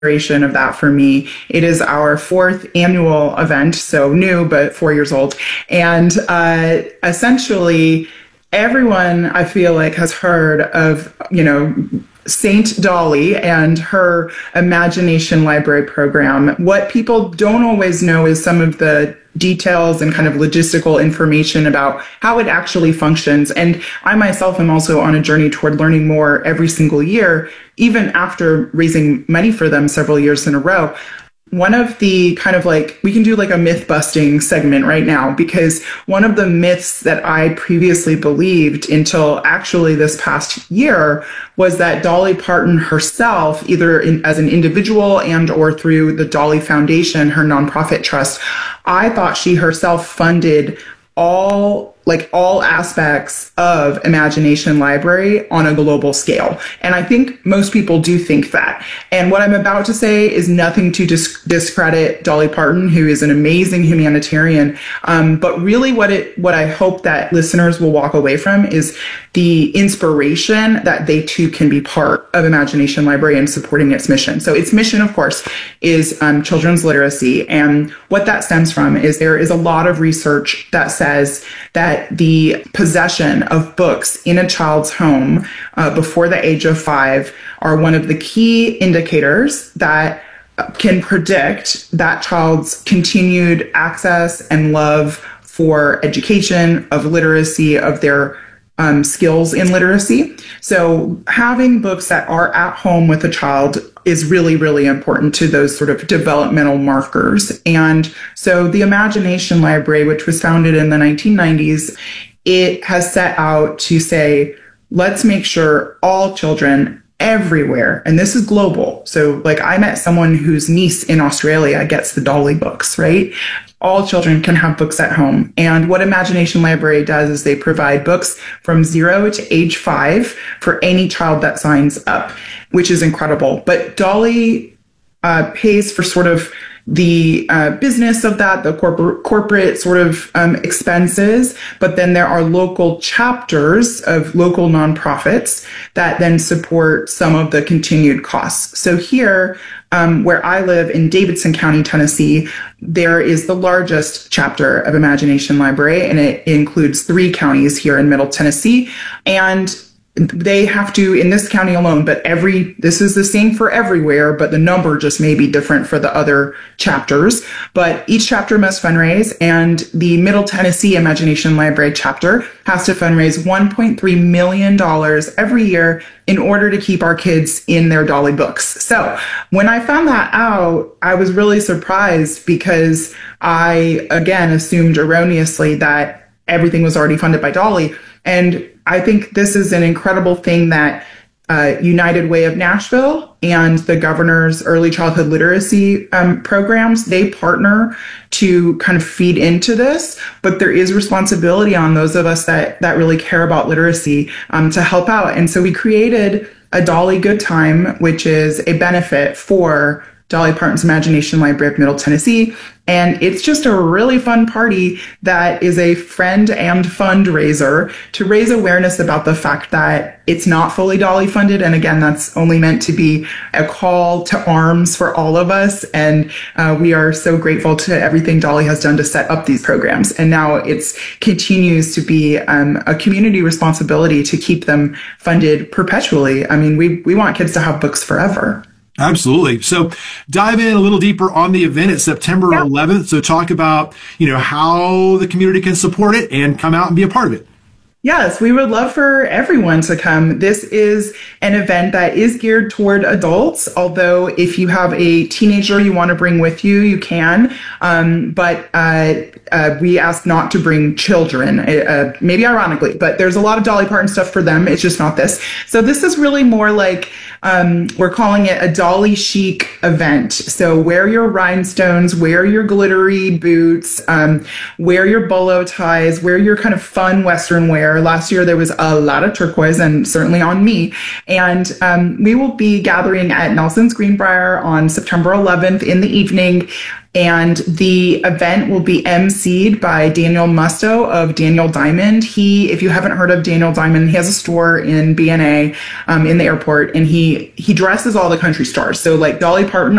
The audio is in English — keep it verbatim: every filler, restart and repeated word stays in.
iteration of that for me. It is our fourth annual event, so new, but four years old. And uh, essentially, everyone, I feel like, has heard of, you know, Saint Dolly and her Imagination Library program. What people don't always know is some of the details and kind of logistical information about how it actually functions. And I myself am also on a journey toward learning more every single year, even after raising money for them several years in a row. One of the kind of like, we can do like a myth busting segment right now, because one of the myths that I previously believed until actually this past year was that Dolly Parton herself, either in, as an individual and or through the Dolly Foundation, her nonprofit trust, I thought she herself funded all like all aspects of Imagination Library on a global scale. And I think most people do think that. And what I'm about to say is nothing to dis- discredit Dolly Parton, who is an amazing humanitarian. Um, but really what it, what I hope that listeners will walk away from is the inspiration that they too can be part of Imagination Library and supporting its mission. So its mission, of course, is um, children's literacy. And what that stems from is there is a lot of research that says that that the possession of books in a child's home uh, before the age of five are one of the key indicators that can predict that child's continued access and love for education, of literacy, of their um, skills in literacy. So having books that are at home with a child is really, really important to those sort of developmental markers. And so the Imagination Library, which was founded in the nineteen nineties, it has set out to say, let's make sure all children everywhere, and this is global. So like I met someone whose niece in Australia gets the Dolly books, right? All children can have books at home. And what Imagination Library does is they provide books from zero to age five for any child that signs up, which is incredible. But Dolly uh, pays for sort of the uh, business of that, the corporate corporate sort of um, expenses, but then there are local chapters of local nonprofits that then support some of the continued costs. So here, um, where I live in Davidson County, Tennessee, there is the largest chapter of Imagination Library, and it includes three counties here in Middle Tennessee. And they have to, in this county alone, but every, this is the same for everywhere, but the number just may be different for the other chapters. But each chapter must fundraise, and the Middle Tennessee Imagination Library chapter has to fundraise one point three million dollars every year in order to keep our kids in their Dolly books. So when I found that out, I was really surprised because I, again, assumed erroneously that everything was already funded by Dolly. And I think this is an incredible thing that uh, United Way of Nashville and the governor's early childhood literacy um, programs, they partner to kind of feed into this. But there is responsibility on those of us that, that really care about literacy um, to help out. And so we created a Dolly Good Time, which is a benefit for Dolly Parton's Imagination Library of Middle Tennessee. And it's just a really fun party that is a friend and fundraiser to raise awareness about the fact that it's not fully Dolly funded. And again, that's only meant to be a call to arms for all of us. And uh, we are so grateful to everything Dolly has done to set up these programs. And now it's continues to be um, a community responsibility to keep them funded perpetually. I mean, we, we want kids to have books forever. Absolutely. So dive in a little deeper on the event at September eleventh. So talk about, you know, how the community can support it and come out and be a part of it. Yes, we would love for everyone to come. This is an event that is geared toward adults, although if you have a teenager you want to bring with you, you can. Um, but uh, uh, we ask not to bring children, uh, maybe ironically, but there's a lot of Dolly Parton stuff for them. It's just not this. So this is really more like, um, we're calling it a Dolly chic event. So wear your rhinestones, wear your glittery boots, um, wear your bolo ties, wear your kind of fun Western wear. Last year, there was a lot of turquoise, and certainly on me. And um, we will be gathering at Nelson's Greenbrier on September eleventh in the evening. And the event will be emceed by Daniel Musto of Daniel Diamond. He, if you haven't heard of Daniel Diamond, he has a store in B N A um, in the airport, and he he dresses all the country stars. So like Dolly Parton